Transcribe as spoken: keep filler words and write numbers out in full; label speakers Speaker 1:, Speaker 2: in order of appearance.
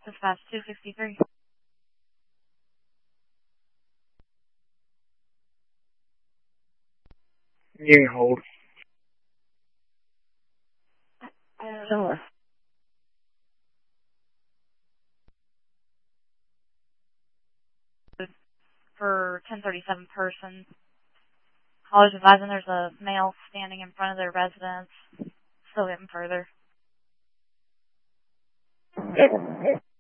Speaker 1: Dispatch two sixty-three.
Speaker 2: You can hold.
Speaker 1: Sure. For ten thirty-seven persons. Callers advising there's a male standing in front of their residence. Still getting further.